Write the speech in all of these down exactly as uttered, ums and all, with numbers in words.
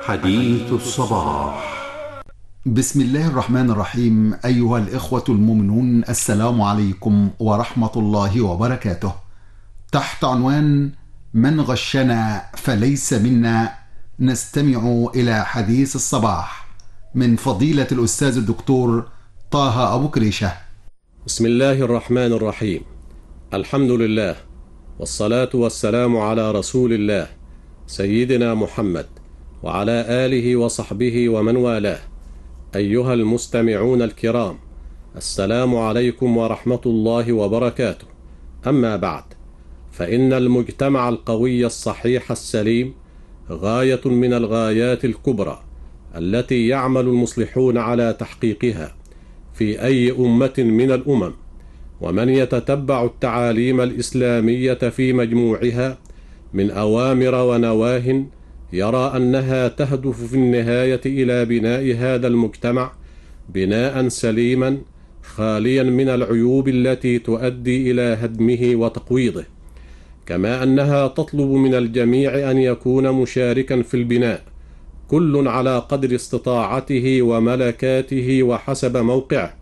حديث الصباح. بسم الله الرحمن الرحيم. أيها الإخوة المؤمنون، السلام عليكم ورحمة الله وبركاته. تحت عنوان من غشنا فليس منا، نستمع إلى حديث الصباح من فضيلة الأستاذ الدكتور طه أبو كريشة. بسم الله الرحمن الرحيم. الحمد لله، والصلاة والسلام على رسول الله سيدنا محمد وعلى آله وصحبه ومن والاه. أيها المستمعون الكرام، السلام عليكم ورحمة الله وبركاته. أما بعد، فإن المجتمع القوي الصحيح السليم غاية من الغايات الكبرى التي يعمل المصلحون على تحقيقها في أي أمة من الأمم، ومن يتتبع التعاليم الإسلامية في مجموعها من أوامر ونواه يرى أنها تهدف في النهاية إلى بناء هذا المجتمع بناء سليما خاليا من العيوب التي تؤدي إلى هدمه وتقويضه، كما أنها تطلب من الجميع أن يكون مشاركا في البناء، كل على قدر استطاعته وملكاته وحسب موقعه،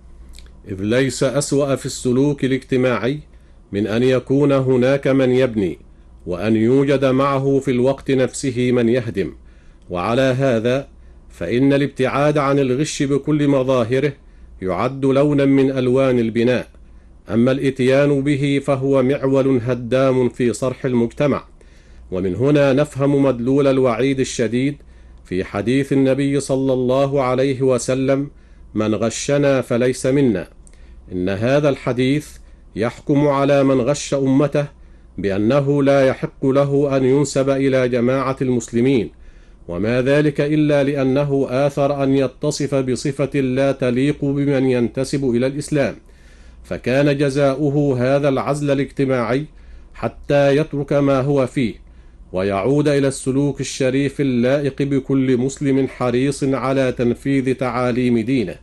إذ ليس أسوأ في السلوك الاجتماعي من أن يكون هناك من يبني وأن يوجد معه في الوقت نفسه من يهدم. وعلى هذا فإن الابتعاد عن الغش بكل مظاهره يعد لونا من ألوان البناء، أما الإتيان به فهو معول هدام في صرح المجتمع. ومن هنا نفهم مدلول الوعيد الشديد في حديث النبي صلى الله عليه وسلم: من غشنا فليس منا. إن هذا الحديث يحكم على من غش أمته بأنه لا يحق له أن ينسب إلى جماعة المسلمين، وما ذلك إلا لأنه آثر أن يتصف بصفة لا تليق بمن ينتسب إلى الإسلام، فكان جزاؤه هذا العزل الاجتماعي حتى يترك ما هو فيه ويعود إلى السلوك الشريف اللائق بكل مسلم حريص على تنفيذ تعاليم دينه.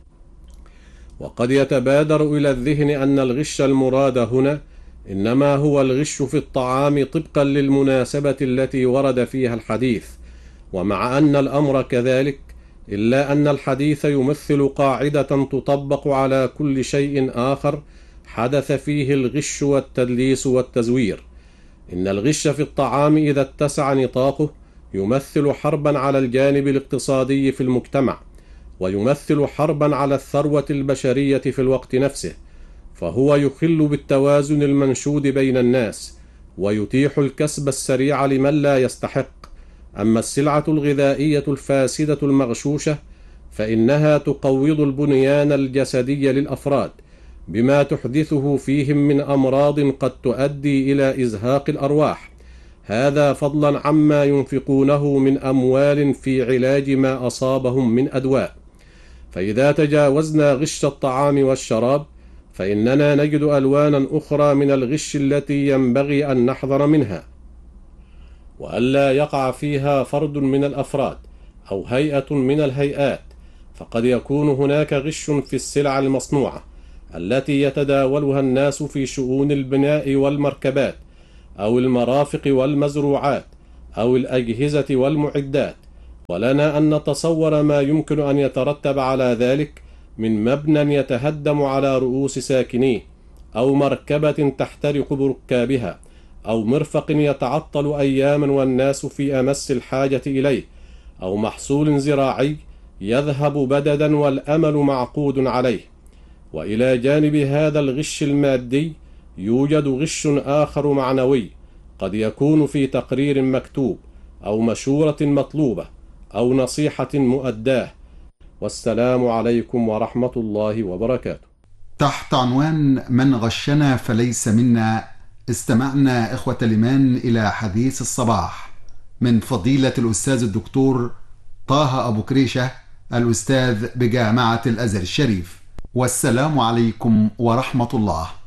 وقد يتبادر إلى الذهن أن الغش المراد هنا إنما هو الغش في الطعام طبقا للمناسبة التي ورد فيها الحديث، ومع أن الأمر كذلك إلا أن الحديث يمثل قاعدة تطبق على كل شيء آخر حدث فيه الغش والتدليس والتزوير. إن الغش في الطعام إذا اتسع نطاقه يمثل حربا على الجانب الاقتصادي في المجتمع، ويمثل حربا على الثروة البشرية في الوقت نفسه، فهو يخل بالتوازن المنشود بين الناس ويتيح الكسب السريع لمن لا يستحق. أما السلعة الغذائية الفاسدة المغشوشة فإنها تقوض البنيان الجسدي للأفراد بما تحدثه فيهم من أمراض قد تؤدي إلى إزهاق الأرواح، هذا فضلا عما ينفقونه من أموال في علاج ما أصابهم من أدواء. فإذا تجاوزنا غش الطعام والشراب فإننا نجد ألوانا أخرى من الغش التي ينبغي أن نحذر منها، وألا يقع فيها فرد من الأفراد أو هيئة من الهيئات. فقد يكون هناك غش في السلع المصنوعة التي يتداولها الناس في شؤون البناء والمركبات أو المرافق والمزروعات أو الأجهزة والمعدات، ولنا أن نتصور ما يمكن أن يترتب على ذلك من مبنى يتهدم على رؤوس ساكنيه، أو مركبة تحترق بركابها، أو مرفق يتعطل أياما والناس في أمس الحاجة إليه، أو محصول زراعي يذهب بددا والأمل معقود عليه. وإلى جانب هذا الغش المادي يوجد غش آخر معنوي، قد يكون في تقرير مكتوب أو مشورة مطلوبة أو نصيحة مؤداة. والسلام عليكم ورحمة الله وبركاته. تحت عنوان من غشنا فليس منا، استمعنا إخوة الإيمان إلى حديث الصباح من فضيلة الأستاذ الدكتور طه أبو كريشة، الأستاذ بجامعة الأزهر الشريف. والسلام عليكم ورحمة الله.